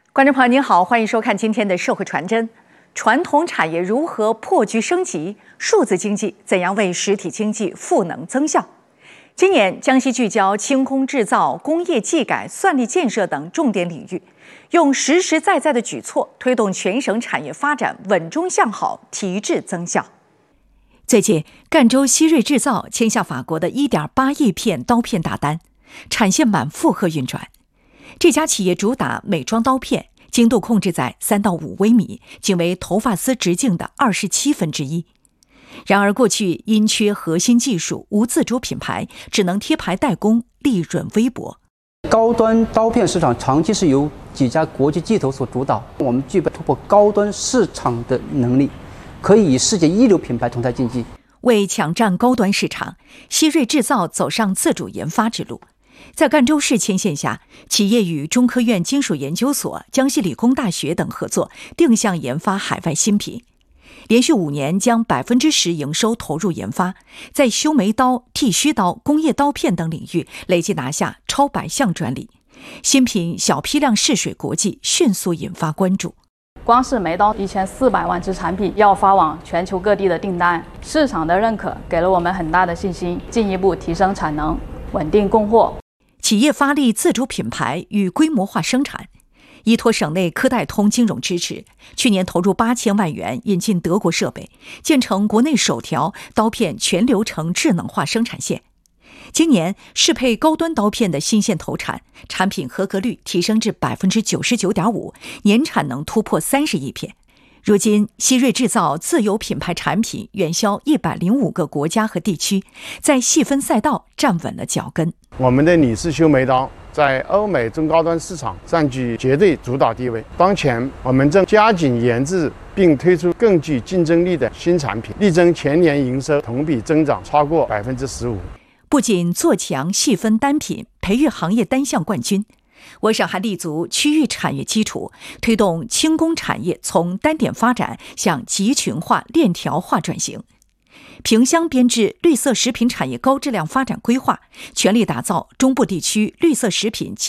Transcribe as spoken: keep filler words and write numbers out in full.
观众朋友您好，欢迎收看今天的社会传真。传统产业如何破局升级？数字经济怎样为实体经济赋能增效？今年江西聚焦轻工制造、工业技改、算力建设等重点领域，用实实在在的举措推动全省产业发展稳中向好，提质增效。最近，赣州希瑞制造签下法国的 一点八亿片刀片大单，产线满负荷运转。这家企业主打美妆刀片，精度控制在三到五微米，仅为头发丝直径的二十七分之一。然而，过去因缺核心技术，无自主品牌，只能贴牌代工，利润微薄。 高端刀片市场长期是由几家国际巨头所主导，我们具备突破高端市场的能力，可以与世界一流品牌同台竞技。 为抢占高端市场，希瑞制造走上自主研发之路。在赣州市牵线下，企业与中科院金属研究所、江西理工大学等合作，定向研发海外新品。连续五年将百分之十营收投入研发，在修眉刀、剃须刀、工业刀片等领域累计拿下超百项专利。新品小批量试水国际，迅速引发关注。 光是眉刀一千四百万只产品要发往全球各地的订单，市场的认可给了我们很大的信心，进一步提升产能，稳定供货。 企业发力自主品牌与规模化生产，依托省内科贷通金融支持，去年投入八千万元引进德国设备，建成国内首条刀片全流程智能化生产线。今年适配高端刀片的新线投产，产品合格率提升至百分之九十九点五，年产能突破三十亿片。如今，希瑞制造自有品牌产品远销一百零五个国家和地区，在细分赛道站稳了脚跟。 我们的李氏修眉刀在欧美中高端市场占据绝对主导地位。当前，我们正加紧研制并推出更具竞争力的新产品，力争全年营收同比增长超过百分之十五。 不仅做强细分单品，培育行业单项冠军，我省还立足区域产业基础，推动轻工产业从单点发展向集群化、链条化转型。萍乡编制绿色食品产业高质量发展规划，全力打造中部地区绿色食品及